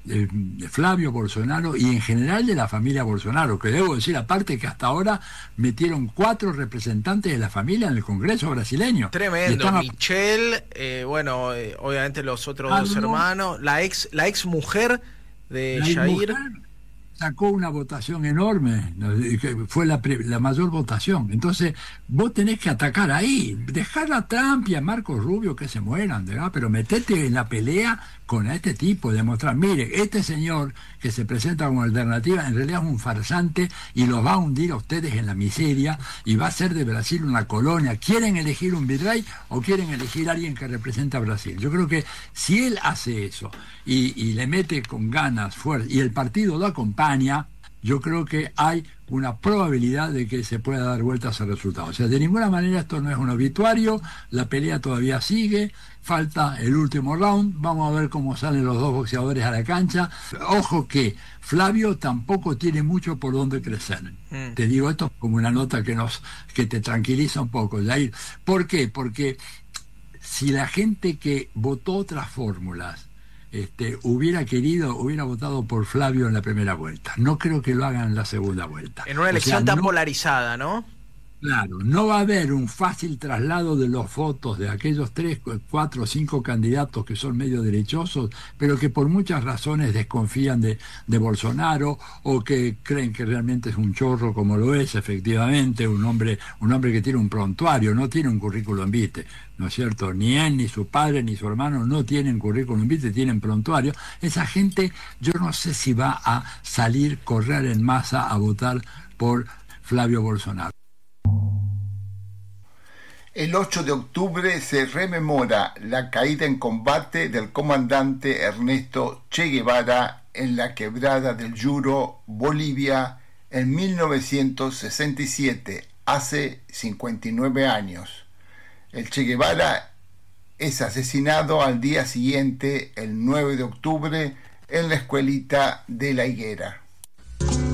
Flavio Bolsonaro y en general de la familia Bolsonaro, que debo decir aparte que hasta ahora metieron 4 representantes de la familia en el Congreso brasileño. Tremendo, Michelle, obviamente los otros dos hermanos, la ex mujer de Jair. Sacó una votación enorme, que fue la mayor votación. Entonces, vos tenés que atacar ahí, dejar a Trump y a Marco Rubio que se mueran, ¿verdad? Pero metete en la pelea con este tipo, demostrar, mire, este señor que se presenta como alternativa en realidad es un farsante y los va a hundir a ustedes en la miseria y va a hacer de Brasil una colonia. ¿Quieren elegir un virrey o quieren elegir a alguien que representa a Brasil? Yo creo que si él hace eso y le mete con ganas, fuerza, y el partido lo acompaña, yo creo que hay una probabilidad de que se pueda dar vuelta a ese resultado. O sea, de ninguna manera esto no es un obituario, la pelea todavía sigue, falta el último round, vamos a ver cómo salen los dos boxeadores a la cancha. Ojo que Flavio tampoco tiene mucho por donde crecer. Te digo esto como una nota que te tranquiliza un poco, Jair. ¿Por qué? Porque si la gente que votó otras fórmulas hubiera votado por Flavio en la primera vuelta. No creo que lo hagan en la segunda vuelta. En una elección tan polarizada, ¿no? Claro, no va a haber un fácil traslado de los votos de aquellos 3, 4 o 5 candidatos que son medio derechosos, pero que por muchas razones desconfían de Bolsonaro o que creen que realmente es un chorro, como lo es efectivamente, un hombre que tiene un prontuario, no tiene un currículum vitae, ¿no es cierto? Ni él, ni su padre, ni su hermano no tienen currículum vitae, tienen prontuario. Esa gente, yo no sé si va a correr en masa a votar por Flavio Bolsonaro. El 8 de octubre se rememora la caída en combate del comandante Ernesto Che Guevara en la Quebrada del Yuro, Bolivia, en 1967, hace 59 años. El Che Guevara es asesinado al día siguiente, el 9 de octubre, en la escuelita de La Higuera.